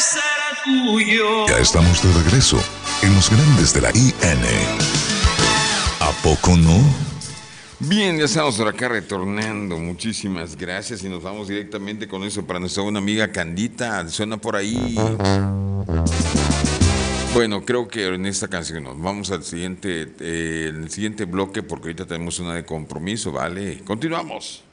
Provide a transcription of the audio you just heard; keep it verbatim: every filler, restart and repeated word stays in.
será tuyo. Ya estamos de regreso en los grandes de la I N. ¿A poco no? Bien, ya estamos por acá retornando. Muchísimas gracias y nos vamos directamente con eso para nuestra buena amiga Candita. Suena por ahí. Bueno, creo que en esta canción nos vamos al siguiente, eh, el siguiente bloque porque ahorita tenemos una de compromiso, ¿vale? Continuamos.